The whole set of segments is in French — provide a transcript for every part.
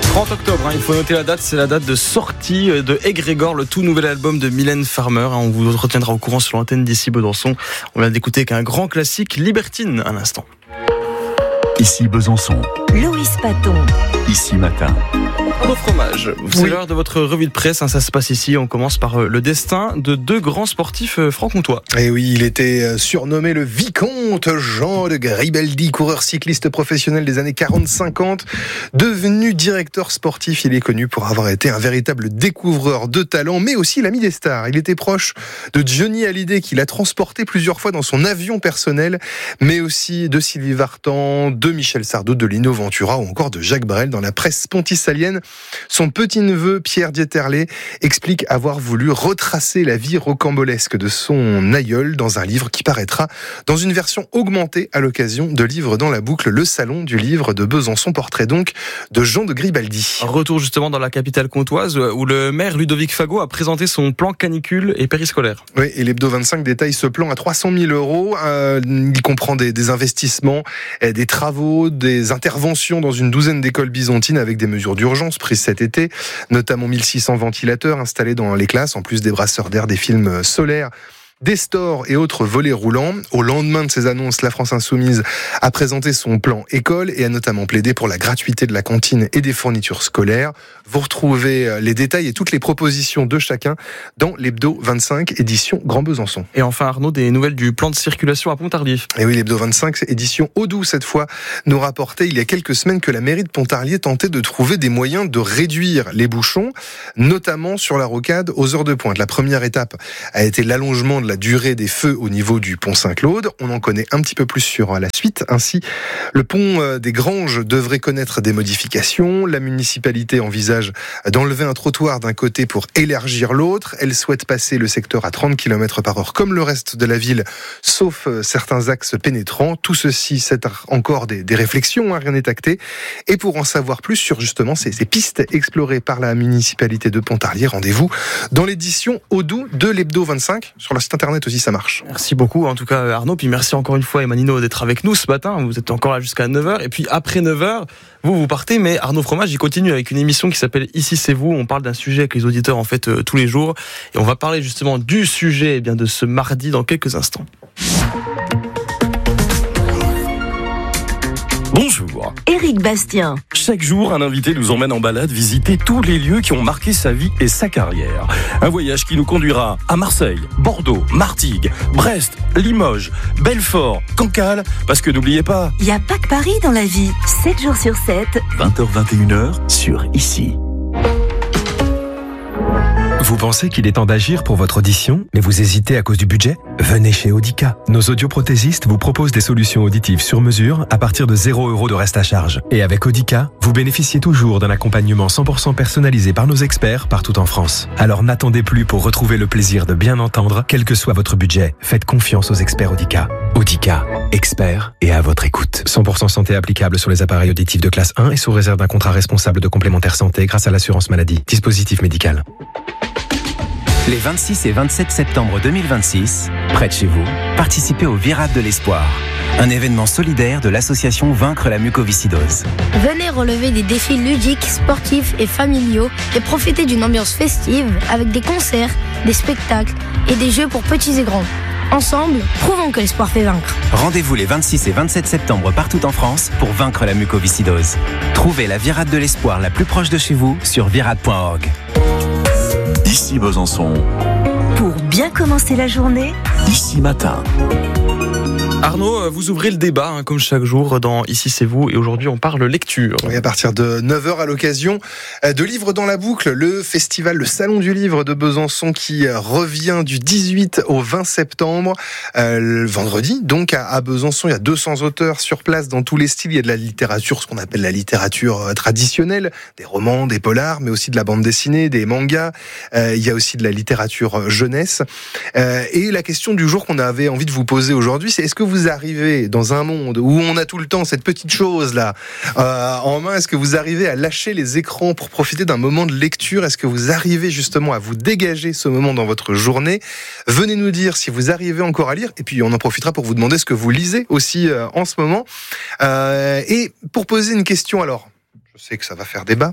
30 octobre, il faut noter la date, c'est la date de sortie de Egrégore, le tout nouvel album de Mylène Farmer. On vous retiendra au courant sur l'antenne d'ici Besançon. On vient d'écouter qu'un grand classique, Libertine, à l'instant. Ici Besançon. Loïs Paton. Ici Matin. Au fromage, c'est l'heure de votre revue de presse, ça se passe ici. On commence par le destin de deux grands sportifs franc-comtois. Et oui, il était surnommé le Vicomte Jean de Gribaldi, coureur cycliste professionnel des années 40-50. Devenu directeur sportif, il est connu pour avoir été un véritable découvreur de talent, mais aussi l'ami des stars. Il était proche de Johnny Hallyday, qu'il a transporté plusieurs fois dans son avion personnel, mais aussi de Sylvie Vartan, de Michel Sardou, de Lino Ventura ou encore de Jacques Brel. Dans la presse ponticalienne, son petit-neveu Pierre Dieterlé explique avoir voulu retracer la vie rocambolesque de son aïeul dans un livre qui paraîtra dans une version augmentée à l'occasion de Livres dans la boucle, le salon du livre de Besançon, portrait donc de Jean de Gribaldi. Retour justement dans la capitale comtoise où le maire Ludovic Fagot a présenté son plan canicule et périscolaire. Oui, et l'Hebdo 25 détaille ce plan à 300 000 €. Il comprend des investissements, des travaux, des interventions dans une douzaine d'écoles byzantines avec des mesures d'urgence prises cet été, notamment 1600 ventilateurs installés dans les classes, en plus des brasseurs d'air, des films solaires, des stores et autres volets roulants. Au lendemain de ces annonces, la France Insoumise a présenté son plan école et a notamment plaidé pour la gratuité de la cantine et des fournitures scolaires. Vous retrouvez les détails et toutes les propositions de chacun dans l'Hebdo 25, édition Grand Besançon. Et enfin Arnaud, des nouvelles du plan de circulation à Pontarlier. Et oui, l'Hebdo 25, édition Odou cette fois, nous rapportait il y a quelques semaines que la mairie de Pontarlier tentait de trouver des moyens de réduire les bouchons, notamment sur la rocade aux heures de pointe. La première étape a été l'allongement de la durée des feux au niveau du pont Saint-Claude. On en connaît un petit peu plus sur la suite. Ainsi, le pont des Granges devrait connaître des modifications. La municipalité envisage d'enlever un trottoir d'un côté pour élargir l'autre. Elle souhaite passer le secteur à 30 km/h comme le reste de la ville, sauf certains axes pénétrants. Tout ceci, c'est encore des réflexions, rien n'est acté. Et pour en savoir plus sur justement ces pistes explorées par la municipalité de Pontarlier, rendez-vous dans l'édition Odou de l'Hebdo 25. Sur le site internet aussi, ça marche. Merci beaucoup en tout cas Arnaud, puis merci encore une fois Emmanuel d'être avec nous ce matin. Vous êtes encore là jusqu'à 9h, et puis après 9h, vous partez, mais Arnaud Fromage, il continue avec une émission qui s'appelle Ici c'est vous. On parle d'un sujet avec les auditeurs en fait tous les jours, et on va parler justement du sujet de ce mardi dans quelques instants. Bonjour. Éric Bastien. Chaque jour, un invité nous emmène en balade visiter tous les lieux qui ont marqué sa vie et sa carrière. Un voyage qui nous conduira à Marseille, Bordeaux, Martigues, Brest, Limoges, Belfort, Cancale, parce que n'oubliez pas... Il n'y a pas que Paris dans la vie. 7 jours sur 7. 20h-21h sur Ici. Vous pensez qu'il est temps d'agir pour votre audition, mais vous hésitez à cause du budget ? Venez chez Audica. Nos audioprothésistes vous proposent des solutions auditives sur mesure à partir de 0 € de reste à charge. Et avec Audica, vous bénéficiez toujours d'un accompagnement 100% personnalisé par nos experts partout en France. Alors n'attendez plus pour retrouver le plaisir de bien entendre, quel que soit votre budget. Faites confiance aux experts Audica. Audica, experts et à votre écoute. 100% santé applicable sur les appareils auditifs de classe 1 et sous réserve d'un contrat responsable de complémentaire santé grâce à l'assurance maladie. Dispositif médical. Les 26 et 27 septembre 2026, près de chez vous, participez au Virade de l'Espoir, un événement solidaire de l'association Vaincre la mucoviscidose. Venez relever des défis ludiques, sportifs et familiaux et profiter d'une ambiance festive avec des concerts, des spectacles et des jeux pour petits et grands. Ensemble, prouvons que l'espoir fait vaincre. Rendez-vous les 26 et 27 septembre partout en France pour vaincre la mucoviscidose. Trouvez la Virade de l'Espoir la plus proche de chez vous sur virade.org. Ici Besançon. Pour bien commencer la journée, Ici Matin. Arnaud, vous ouvrez le débat, comme chaque jour dans Ici c'est vous, et aujourd'hui on parle lecture. Oui, à partir de 9h à l'occasion de Livres dans la boucle, le festival, le salon du livre de Besançon qui revient du 18 au 20 septembre, le vendredi. Donc à Besançon, il y a 200 auteurs sur place dans tous les styles. Il y a de la littérature, ce qu'on appelle la littérature traditionnelle, des romans, des polars, mais aussi de la bande dessinée, des mangas. Il y a aussi de la littérature jeunesse. Et la question du jour qu'on avait envie de vous poser aujourd'hui, c'est est-ce que vous arrivez dans un monde où on a tout le temps cette petite chose là en main, est-ce que vous arrivez à lâcher les écrans pour profiter d'un moment de lecture? Est-ce que vous arrivez justement à vous dégager ce moment dans votre journée? Venez nous dire si vous arrivez encore à lire, et puis on en profitera pour vous demander ce que vous lisez aussi en ce moment. Et pour poser une question, alors je sais que ça va faire débat.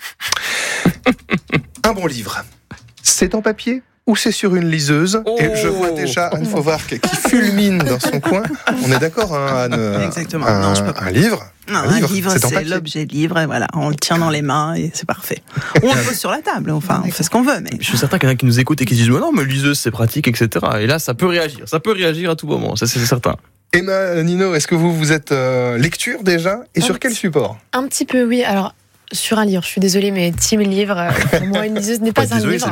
Un bon livre, c'est en papier ou c'est sur une liseuse? Et je vois déjà Anne Fauvarc qui fulmine dans son coin. On est d'accord, hein, Anne? Exactement. Non, je peux pas. Un livre, un livre, c'est en c'est papier. l'objet de livre, et voilà, on le tient dans les mains et c'est parfait. On le pose sur la table, enfin, on fait ce qu'on veut. Mais... Je suis certain qu'il y en a qui nous écoutent et qui disent non, mais liseuse c'est pratique, etc. Et là, ça peut réagir à tout moment, ça c'est certain. Emma, Nino, est-ce que vous êtes lecture déjà? Et sur quel support? Un petit peu, oui. Alors, sur un livre, je suis désolée, mais team livre, pour moi, une liseuse n'est pas un livre.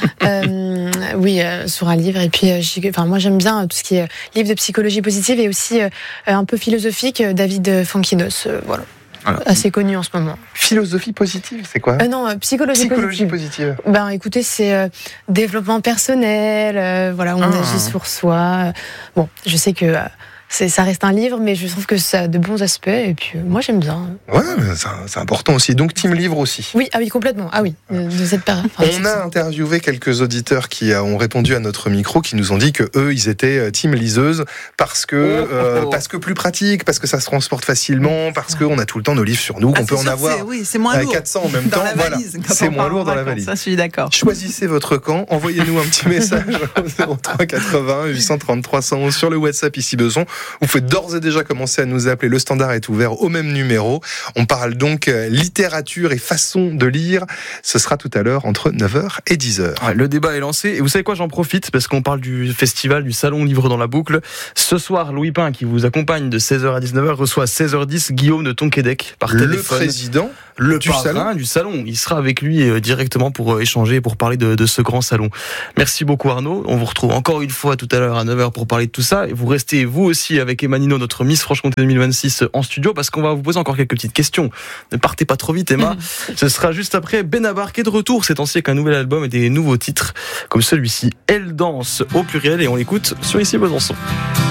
Oui, sur un livre. Et puis, moi, j'aime bien tout ce qui est livre de psychologie positive et aussi un peu philosophique, David Fonkinos. Voilà. Assez connu en ce moment. Philosophie positive, c'est quoi? Non, psychologie positive. Écoutez, c'est développement personnel, on agit sur soi. Bon, je sais que ça reste un livre, mais je trouve que ça a de bons aspects, et puis moi j'aime bien. Ouais, mais c'est important aussi. Donc team livre aussi. Oui, complètement. Ah oui, de cette période. On a interviewé quelques auditeurs qui ont répondu à notre micro, qui nous ont dit que eux, ils étaient team liseuse parce que plus pratique, parce que ça se transporte facilement, parce qu'on a tout le temps nos livres sur nous, qu'on peut en avoir. C'est moins lourd. 400 en même temps. Voilà, c'est moins lourd dans la valise. Ça, je suis d'accord. Choisissez votre camp. Envoyez-nous un petit message au 03 80 833 111 sur le WhatsApp ici besoin. Vous pouvez d'ores et déjà commencer à nous appeler. Le standard est ouvert au même numéro. On parle donc littérature et façon de lire. Ce sera tout à l'heure entre 9h et 10h. Ouais, le débat est lancé. Et vous savez quoi, j'en profite parce qu'on parle du festival, du salon Livre dans la boucle. Ce soir, Louis Pin, qui vous accompagne de 16h à 19h, reçoit à 16h10 Guillaume de Tonquédec par téléphone. Le président du salon. Il sera avec lui directement pour échanger, pour parler de ce grand salon. Merci beaucoup Arnaud. On vous retrouve encore une fois tout à l'heure à 9h pour parler de tout ça. Et vous restez vous aussi avec Emma Nino, notre Miss Franche-Comté 2026 en studio, parce qu'on va vous poser encore quelques petites questions. Ne partez pas trop vite Emma. Ce sera juste après. Benabar qui est de retour ces temps-ci avec un nouvel album et des nouveaux titres comme celui-ci. Elle danse au pluriel et on l'écoute sur Ici Besançon.